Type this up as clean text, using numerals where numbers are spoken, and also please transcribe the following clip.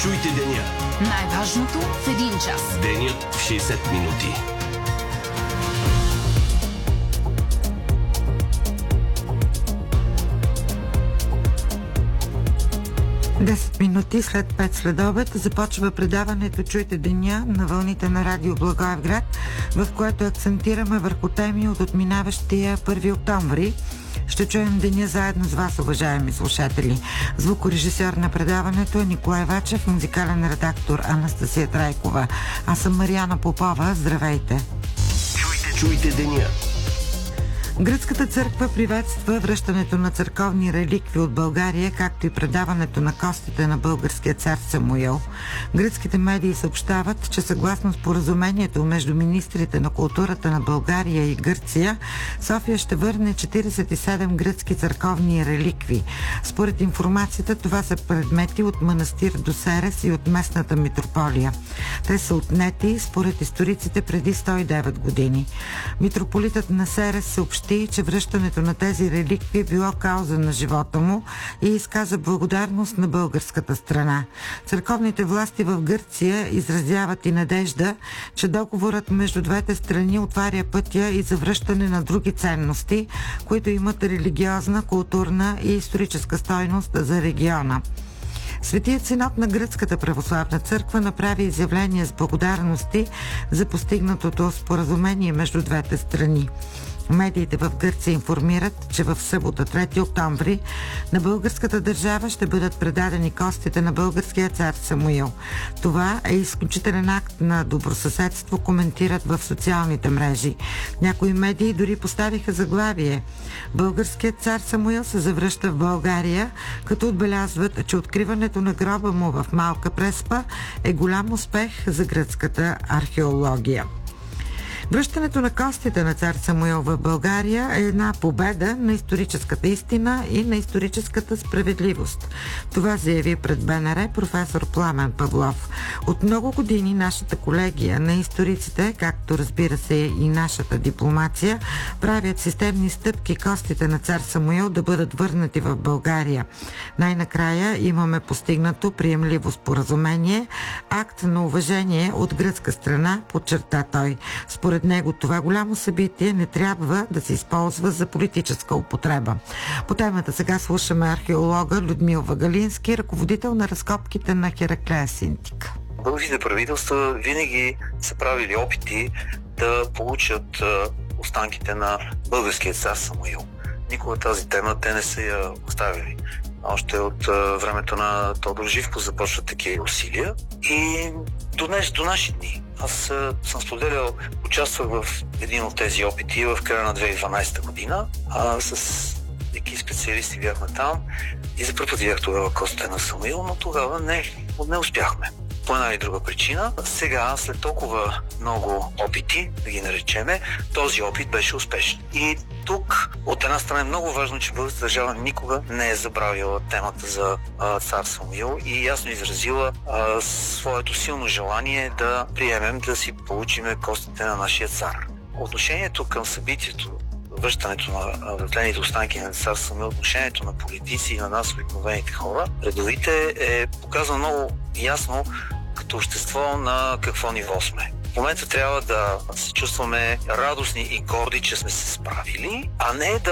Чуйте деня. Най-важното в един час. Денят в 60 минути. Десет минути след 5 следобед започва предаването "Чуйте деня" на вълните на Радио Благоевград, в което акцентираме върху теми от отминаващия 1 октомври. Ще чуем деня заедно с вас, уважаеми слушатели. Звукорежисьор на предаването е Николай Вачев, музикален редактор Анастасия Трайкова. Аз съм Мариана Попова. Здравейте! Чуйте деня. Гръцката църква приветства връщането на църковни реликви от България, както и предаването на костите на българския цар Самуил. Гръцките медии съобщават, че съгласно споразумението между министрите на културата на България и Гърция, София ще върне 47 гръцки църковни реликви. Според информацията, това са предмети от манастир Досерес и от местната митрополия. Те са отнети, според историците, преди 109 години. Митрополитът на Серес съобщи, че връщането на тези реликви било кауза на живота му и изказа благодарност на българската страна. Църковните власти в Гърция изразяват и надежда, че договорът между двете страни отваря пътя и за връщане на други ценности, които имат религиозна, културна и историческа стойност за региона. Светият синод на Гръцката православна църква направи изявление с благодарности за постигнатото споразумение между двете страни. Медиите в Гърция информират, че в събота, 3 октомври, на българската държава ще бъдат предадени костите на българския цар Самуил. Това е изключителен акт на добросъседство, коментират в социалните мрежи. Някои медии дори поставиха заглавие: "Българският цар Самуил се завръща в България", като отбелязват, че откриването на гроба му в Малка Преспа е голям успех за гръцката археология. Връщането на костите на цар Самуил в България е една победа на историческата истина и на историческата справедливост. Това заяви пред БНР професор Пламен Павлов. От много години нашата колегия на историците, както разбира се и нашата дипломация, правят системни стъпки костите на цар Самуил да бъдат върнати в България. Най-накрая имаме постигнато приемливо споразумение, акт на уважение от гръцка страна, подчерта той. Според него това голямо събитие не трябва да се използва за политическа употреба. По темата сега слушаме археолога Людмил Вагалински, ръководител на разкопките на Хераклея Синтик. Българските правителства винаги са правили опити да получат останките на българския цар Самуил. Никога тази тема те не са я оставили. Още от времето на Тодор Живков започват такива усилия и до наши дни. Аз съм споделял, участвах в един от тези опити в края на 2012 година. С екип специалисти бяхме там и за първи път видях тогава костите на Самуил, но тогава не успяхме. По една или друга причина. Сега, след толкова много опити, да ги наречеме, този опит беше успешен. И тук, от една страна, е много важно, че българската държава никога не е забравила темата за цар Самуил и ясно изразила своето силно желание да приемем да си получиме костите на нашия цар. Отношението към събитието, връщането на вратлените останки на цар Самуил, отношението на политици и на нас, обикновените хора, редовите, е показано много ясно като общество на какво ниво сме. В момента трябва да се чувстваме радостни и горди, че сме се справили, а не да